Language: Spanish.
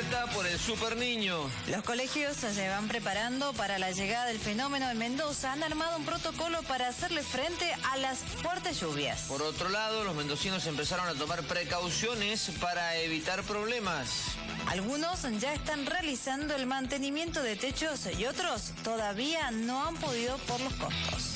alerta por el Super Niño. Los colegios se van preparando para la llegada del fenómeno en Mendoza. Han armado un protocolo para hacerle frente a las fuertes lluvias. Por otro lado, los mendocinos empezaron a tomar precauciones para evitar problemas. Algunos ya están realizando el mantenimiento de techos y otros todavía no han podido por los costos.